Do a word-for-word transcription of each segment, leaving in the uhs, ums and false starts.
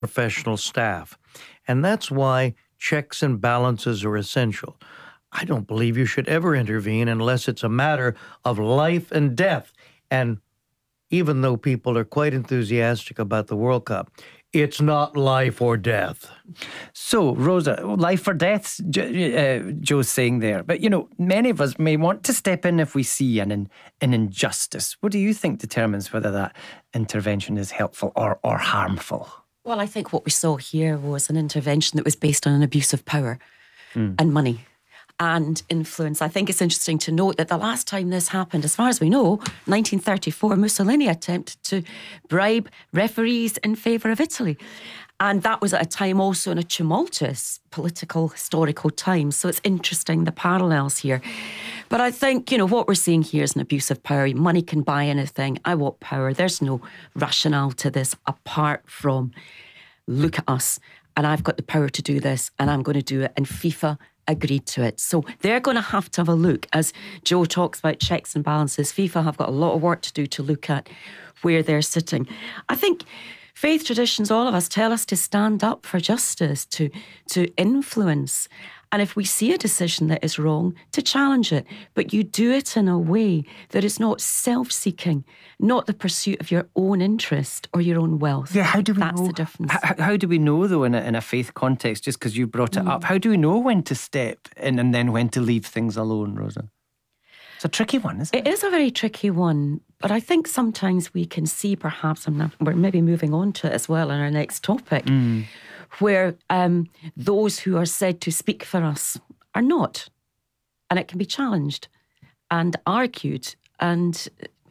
professional staff. And that's why checks and balances are essential. I don't believe you should ever intervene unless it's a matter of life and death. And even though people are quite enthusiastic about the World Cup, it's not life or death. So, Rosa, life or death, uh, Joe's saying there. But, you know, many of us may want to step in if we see an, an injustice. What do you think determines whether that intervention is helpful or, or harmful? Well, I think what we saw here was an intervention that was based on an abuse of power mm. and money and influence. I think it's interesting to note that the last time this happened, as far as we know, nineteen thirty-four, Mussolini attempted to bribe referees in favour of Italy. And that was at a time also in a tumultuous political, historical time. So it's interesting, the parallels here. But I think, you know, what we're seeing here is an abuse of power. Money can buy anything. I want power. There's no rationale to this apart from, look at us, and I've got the power to do this, and I'm going to do it. And FIFA agreed to it. So they're going to have to have a look. As Joe talks about checks and balances, FIFA have got a lot of work to do to look at where they're sitting. I think faith traditions, all of us, tell us to stand up for justice, to to influence. And if we see a decision that is wrong, to challenge it. But you do it in a way that is not self-seeking, not the pursuit of your own interest or your own wealth. Yeah, how do we That's know? the difference. How, how do we know, though, in a, in a faith context, just because you brought it mm. up, how do we know when to step in and then when to leave things alone, Rosa? It's a tricky one, isn't it? It is a very tricky one. But I think sometimes we can see, perhaps, I'm not, we're maybe moving on to it as well in our next topic, mm. where um, those who are said to speak for us are not. And it can be challenged and argued and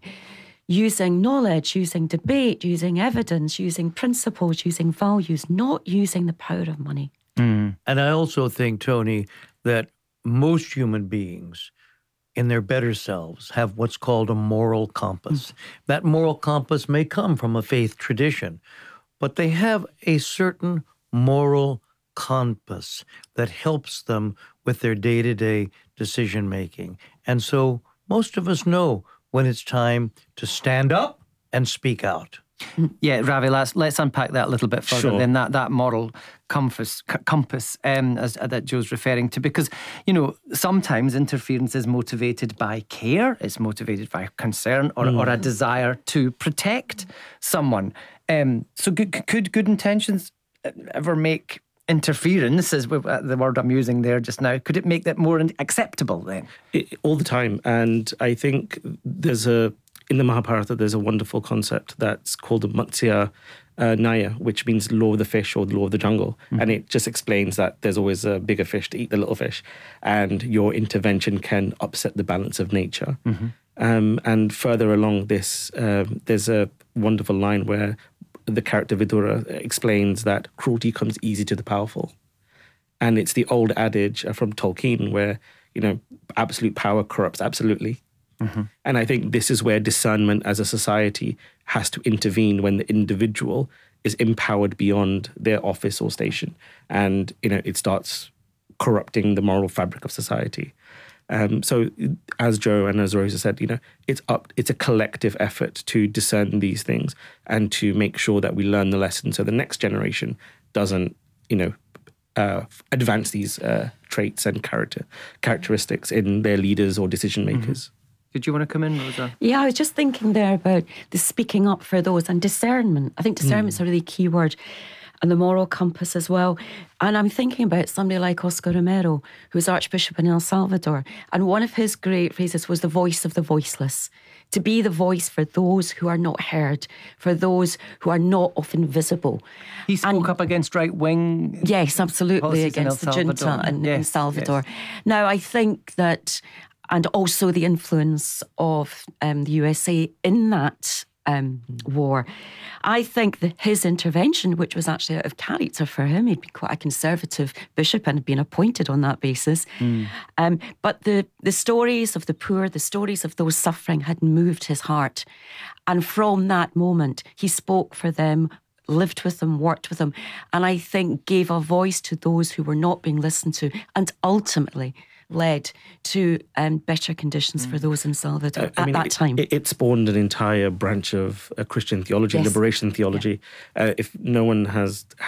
using knowledge, using debate, using evidence, using principles, using values, not using the power of money. Mm. And I also think, Tony, that most human beings in their better selves have what's called a moral compass. Mm. That moral compass may come from a faith tradition, but they have a certain moral compass that helps them with their day-to-day decision-making. And so most of us know when it's time to stand up and speak out. Yeah, Ravi, let's, let's unpack that a little bit further. Sure. Then that, that moral compass, c- compass um, as, uh, that Joe's referring to, because, you know, sometimes interference is motivated by care, it's motivated by concern or, mm. or a desire to protect someone. Um, so good, could good intentions ever make interference, is the word I'm using there just now, could it make that more acceptable then? It, all the time. And I think there's a, in the Mahabharata, there's a wonderful concept that's called the Matsya uh, Nyaya, which means law of the fish or the law of the jungle. Mm-hmm. And it just explains that there's always a bigger fish to eat the little fish. And your intervention can upset the balance of nature. Mm-hmm. Um, and further along this, um, there's a wonderful line where the character Vidura explains that cruelty comes easy to the powerful. And it's the old adage from Tolkien where, you know, absolute power corrupts absolutely. Mm-hmm. And I think this is where discernment as a society has to intervene when the individual is empowered beyond their office or station. And, you know, it starts corrupting the moral fabric of society. Um, so as Joe and as Rosa said, you know, it's up, it's a collective effort to discern these things and to make sure that we learn the lesson so the next generation doesn't, you know, uh, advance these uh, traits and character characteristics in their leaders or decision makers. Mm-hmm. Did you want to come in, Rosa? Yeah, I was just thinking there about the speaking up for those and discernment. I think discernment's mm. a really key word. And the moral compass as well. And I'm thinking about somebody like Oscar Romero, who's Archbishop in El Salvador. And one of his great phrases was the voice of the voiceless. To be the voice for those who are not heard, for those who are not often visible. He spoke and, up against right-wing... Yes, absolutely, against the junta in, yes, in Salvador. Yes. Now, I think that... And also the influence of um, the U S A in that um, war. I think that his intervention, which was actually out of character for him, he'd been quite a conservative bishop and had been appointed on that basis. Mm. Um, but the, the stories of the poor, the stories of those suffering had moved his heart. And from that moment, he spoke for them, lived with them, worked with them, and I think gave a voice to those who were not being listened to, and ultimately led to um, better conditions mm. for those in Salvador uh, at mean, that it, time. It, it spawned an entire branch of uh, Christian theology, yes. liberation theology. Yeah. Uh, if no one has